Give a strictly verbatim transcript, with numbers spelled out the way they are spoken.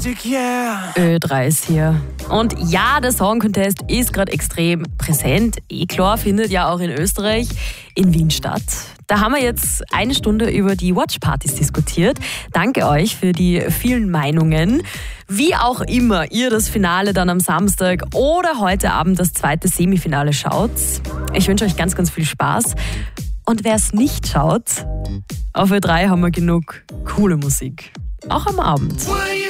Magic, yeah. Ö drei ist hier. Und ja, der Song Contest ist gerade extrem präsent. Eh klar, findet ja auch in Österreich, in Wien statt. Da haben wir jetzt eine Stunde über die Watchpartys diskutiert. Danke euch für die vielen Meinungen. Wie auch immer ihr das Finale dann am Samstag oder heute Abend das zweite Semifinale schaut. Ich wünsche euch ganz, ganz viel Spaß. Und wer es nicht schaut, auf Ö drei haben wir genug coole Musik. Auch am Abend.